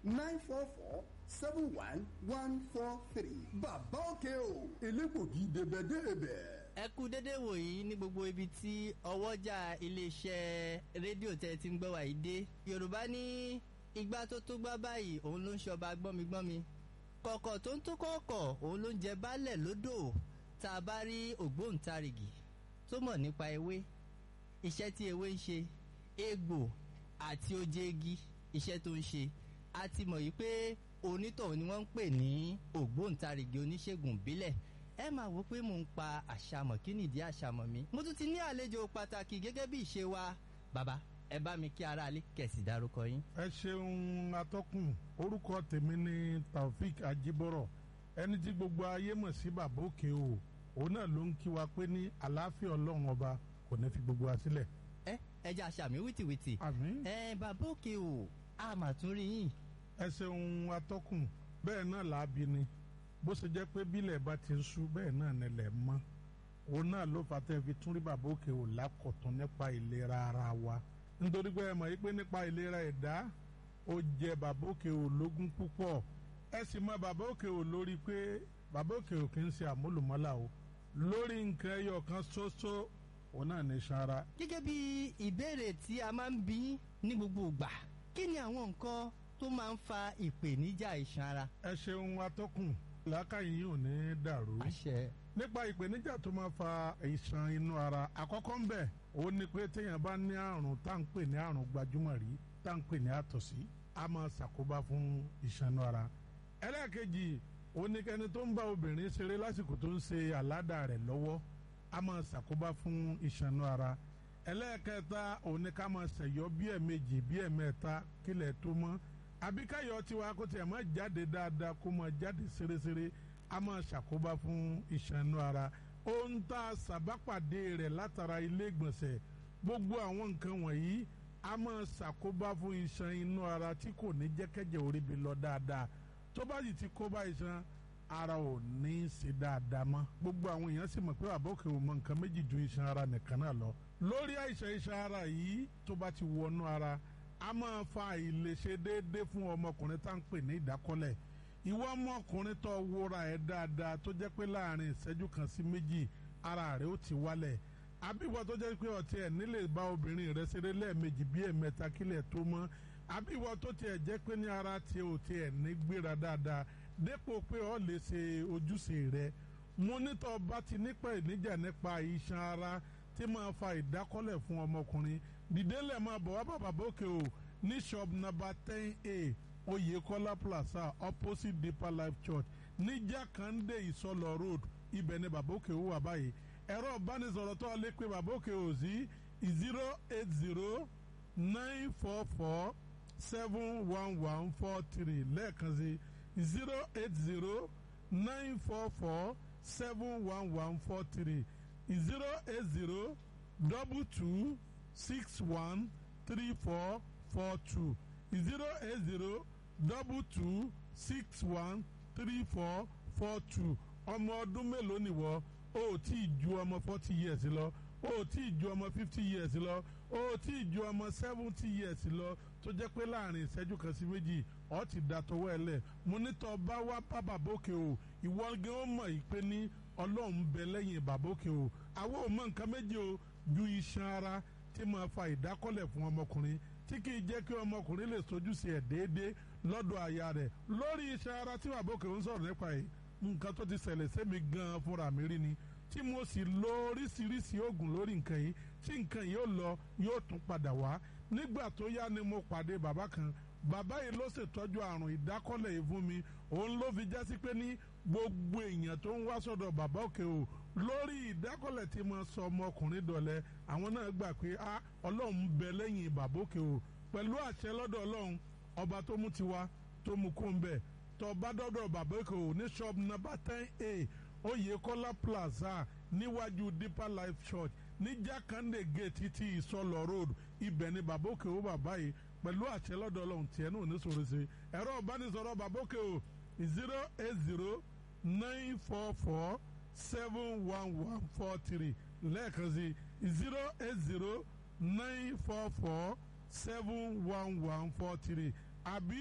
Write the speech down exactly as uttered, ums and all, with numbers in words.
nine four four seven one one four three. bàbá òkè o elégbògi débẹ̀débẹ̀. ẹ kú dédé wòyí ní gbogbo ibi tí ọwọ́jà iléeṣẹ́ rédíò tẹ́ ti ń gbọ́ wá yìí dé. yorùbá ní igbá tó tó gbá báyìí òun ló ń ṣọba gbọ́migbọ́mi, kọ̀kọ̀ tó ń tó kọ̀ọ̀kọ̀ òun ló ń jẹ baálẹ̀ lódò. tá a bá rí ògbóǹtarìgì tó mọ̀ nípa ewé, iṣẹ́ tí ewé ń ṣe, egbò àti oje igi iṣẹ́ tó ń ṣe, a ti mọ̀ yìí pé onítọ̀hún ni wọ́n ń pè ní ògbóǹtarìgì oníṣègùn ìbílẹ̀. ẹ máa wò pé mò ń pa àṣàmọ̀, kí nìdí àṣàmọ̀ mi. mo tún ti ní àlejò pàtàkì gẹ́gẹ́ bí ìṣe wa. bàbá ẹ bá mi kí aráalé kẹ̀sì dárúkọ yín. ẹ ṣeun atọ́kùn, orúkọ tèmi ni Taofik Ajibọrọ, ẹni tí gbogbo ayé mọ̀ sí bàbá òkè o. òun náà ló ń kí wa pé ní àlàáfíà ọlọ́run ọba kò ní fi gbogbo wa sílẹ̀. ẹ ẹ jẹ́ àṣàmì wìtìwìtì. àmín. ẹ bàbá òkè o a mà tún rí yín. ẹ ṣeun atọ́kùn, bẹ́ẹ̀ náà làábi ni bó ṣe jẹ́ pé bílẹ̀ bá ti ń ṣú bẹ́ẹ̀ náà nílẹ̀ mọ́. òun náà ló fà tẹ́ fi tún rí bàbá òkè ò lákọ̀tún nípa ìlera ara wa. nítorí pé ẹ mọ̀ pé nípa ìlera ẹ̀dá ó jẹ bàbá òkè ò lógún púpọ̀. ẹ sì mọ bàbá òkè ò lórí pé bàbá òkè ò kì í ṣe àmúlùmọ́là o, lórí nǹkan ẹyọ kan ṣoṣo òun náà ní iṣan ara. gẹ́gẹ́ bí ìbéèrè tí a máa ń bí ní gbogbo ìgbà, kí ni àwọn nǹkan tó máa ń fa ìpèníjà iṣan ara? ẹ ṣeun atọ́kùn, làákàyè yìí ò ní dàrú. àṣẹ. nípa ìpèníjà tó máa fa iṣan inú ara, àkọ́kọ́ ń bẹ̀ òun ni pé téèyàn bá ní àrùn tá à ń pè ní àrùn gbajúmọ̀ rí tá à ń pè ní àtọ̀sí, a máa ṣàkóbá fún iṣan inú ara. ẹlẹ́ẹ̀kejì òun ni kẹni tó ń bá obìnrin ṣeré lásìkò tó ń ṣe àládà rẹ̀ lọ́wọ́, a máa ṣàkóbá fún iṣan inú ara. ẹlẹ́ẹ̀kẹta òun ni ká máa ṣẹ̀yọ́ bí ẹ̀ẹ̀mejì bí ẹ̀ẹ̀mẹ́ta kílẹ̀ tó mọ́, àbí káyọ̀ tiwa kó tiẹ̀ máa jáde dáadáa kó máa jáde ṣeréṣeré, a máa ṣàkóbá fún iṣan inú ara. ohun tá a ṣàbápàdé rẹ̀ látara ilé ìgbọ̀nsẹ̀, gbogbo àwọn nǹkan wọ̀nyí a máa ṣàkóbá fún iṣan inú ara tí kò ní jẹ́kẹ́jẹ́ orí bi lọ dáadáa. tó bá sì ti kó bá iṣan ara ò ní í ṣe dáadáa mọ́. gbogbo àwọn èèyàn sì mọ̀ pé àbọ̀kẹ́ ò mọ nǹkan méjì ju iṣan ara nìkan náà lọ. lórí àìsàn iṣan ara yìí tó bá ti wọnú ara, a máa fa àìlèṣe déédéé fún ọmọkùnrin tá à ń pè ní ìdákọ́lẹ̀. ìwọ ọmọkùnrin tó wúra ẹ̀ dáadáa tó jẹ́ pé láàrin ìṣẹ́jú kan sí méjì ara rẹ̀ ó ti wálẹ̀. àbíwọ tó jẹ́ pé ọtí ẹ̀ nílè bá obìnrin rẹ̀ ṣeré lẹ́ẹ̀mejì bí ẹ̀mẹ́ta kílẹ̀ tó mọ́. àbíwọ tó tiẹ̀ jẹ́ pé ní ara tiẹ̀ ò tiẹ̀ ní gbéra dáadáa dépò pé ọ lè ṣe ojúṣe rẹ̀. mo nítọ́ bá ti nípa ìníjà nípa iṣan ara tí máa fa ìdákọ́lẹ̀ fún ọmọkùnrin, dìdélẹ̀ máa bọ̀ wá bàbá bókè o ní shop number ten a Oyèkọ́lá plaza opposite Deeper Life Church ní Jákàndé Ìsọlọ road, ibẹ̀ ni bàbá òkè ó wà báyìí. ẹ̀rọ ìbánisọ̀rọ̀ tó lè pe bàbá òkè ó sí zero eight zero nine four four seven one one four three lẹ́ẹ̀kan sí zero eight zero nine four four seven one one four three zero eight zero double two six one three four four two zero eight zero double two six one three four four two. ọmọ ọdún mélòó nìwọ? o tí ì ju ọmọ forty years lọ, o tí ì ju ọmọ fifty years lọ, o tí ì ju ọmọ seventy years lọ, tó jẹ́ pé láàrin ìṣẹ́jú kan sí méjì ọ ti da tọwọ́ ẹ lẹ̀. mo ní tọ́ bá wá bá bàbókè o, ìwọ gẹ́ ó mọ̀ yìí pé ní ọlọ́run bẹ lẹ́yìn bàbókè o. àwọn ò mọ nǹkan méjì o ju iṣan ara tí máa fa ìdákọ́lẹ̀ fún ọmọkùnrin tí kì í jẹ́ kí ọmọkùnrin lè sojúṣe ẹ̀ déédéé lọ́dọ̀ aya rẹ̀. lórí iṣan ara tí bàbókè ń sọ̀rọ̀ nípa yìí, nǹkan tó ti ṣẹlẹ̀ sẹ́mi gan-an fúnra mi rí ni, tí mo sì lo oríṣiríṣi oògùn lórí nǹkan yìí, tí nǹkan yìí ó lọ yóò tún padà wá. nígbà tó yá ni mo pàdé bàbá kan, bàbá yìí ló ṣètọ́jú àrùn ìdákọ́lẹ̀ yìí fún mi. òun ló fi jásí pé ní gbogbo èèyàn tó ń wá sọ́dọ̀ bàbá òkè o lórí ìdákọ́lẹ̀ tí mo sọ ọmọkùnrin dọ̀lẹ́, àwọn náà gbà pé a ọlọ́run bẹ lẹ́yìn bàbá òkè o. pẹ̀lú àṣẹ lọ́dọ̀ ọlọ́run ọba tó mú tiwa tó mú kó ń bẹ̀, tó bá dọ́dọ̀ bàbá òkè o ní shop number ten a Oyèkọ́lá plaza níwájú Deeper Life Church ní Jákàndé gate ti Ìsọlọ road, ibẹ̀ ni bàbá òkè o bàbá yìí. pẹ̀lú àṣẹ lọ́dọ̀ ọlọ́run tiẹ̀ náà ní sọ̀rọ̀ sí. ẹ̀rọ ìbánisọ̀rọ̀ bàbá òkè o zero eight zero nine four four seven one one four three lẹ́ẹ̀kan sí zero eight zero nine four four seven one one four three àbí